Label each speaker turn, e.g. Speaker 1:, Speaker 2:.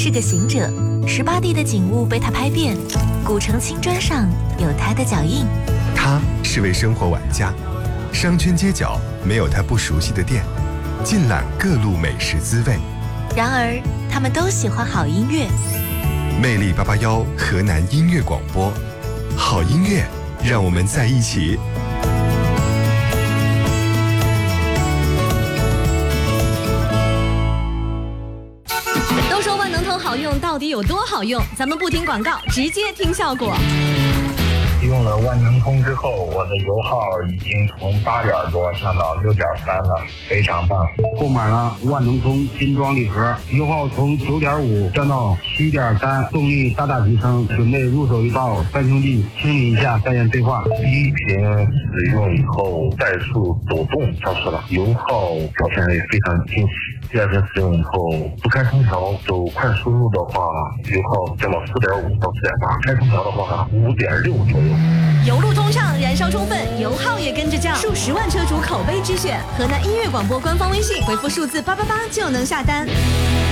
Speaker 1: 是个行者，18D 的景物被他拍遍，古城青砖上有他的脚印。
Speaker 2: 他是位生活玩家，商圈街角没有他不熟悉的店，尽览各路美食滋味。
Speaker 1: 然而，他们都喜欢好音乐。
Speaker 2: 魅力881河南音乐广播，好音乐，让我们在一起。
Speaker 3: 都说万能通好用，到底有多好用？咱们不听广告，直接听效果。
Speaker 4: 用了万能通之后，我的油耗已经从8点多降到6.3了，非常棒。
Speaker 5: 购买了万能通精装礼盒，油耗从9.5降到7.3，动力大大提升。准备入手一包3兄弟，清理一下再验对话。
Speaker 4: 第一瓶使用以后，怠速抖动消失了，油耗表现也非常惊喜。第二瓶使用以后，不开空调走快输入的话，油耗降到4.5到4.8，开空调的话5.6左右。
Speaker 3: 油路通畅，燃烧充分，油耗也跟着降，数10万车主口碑之选。河南音乐广播官方微信回复数字888就能下单。